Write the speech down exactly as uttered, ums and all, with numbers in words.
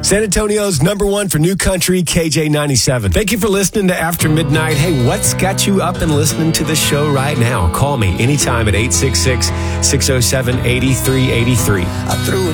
San Antonio's number one for new country, K J ninety-seven. Thank you for listening to After Midnight. Hey, what's got you up and listening to the show right now? Call me anytime at eight six six, six oh seven, eight three eight three. I threw it